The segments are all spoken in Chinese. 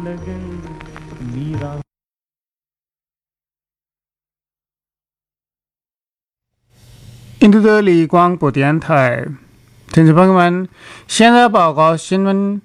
印度的李广播电台，听众朋友们，现在报告新闻。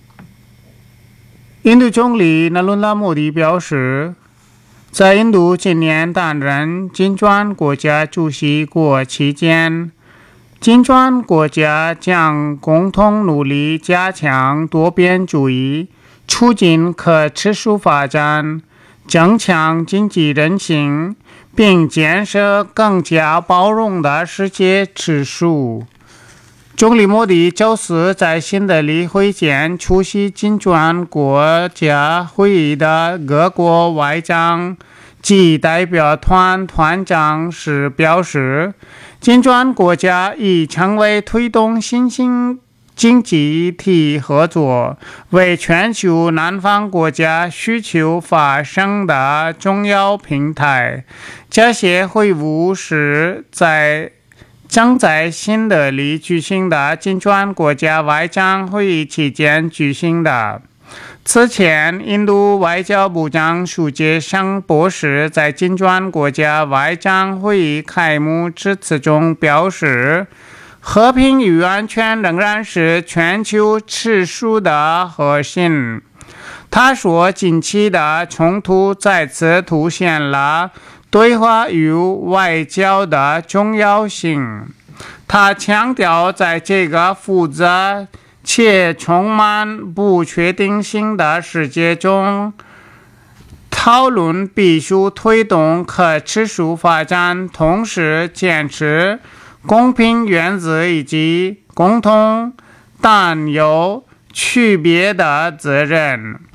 印度总理纳伦拉莫迪表示，在印度今年担任金砖国家主席国期间，金砖国家将共同努力加强多边主义，促进可持续发展，增强经济韧性，并建设更加包容的世界秩序。总理莫迪周四在新德里会见出席金砖国家会议的各国外长及代表团团长时表示，金砖国家已成为推动新兴经济体合作、为全球南方国家需求发声的重要平台。这些会晤是将在新德里举行的金砖国家外长会议期间举行的。此前，印度外交部长苏杰生博士在金砖国家外长会议开幕致辞中表示，和平与安全仍然是全球秩序的核心。他说，近期的冲突再次凸显了对话与外交的重要性。他强调，在这个复杂且充满不确定性的世界中，讨论必须推动可持续发展，同时坚持公平原则以及共同担忧区别的责任。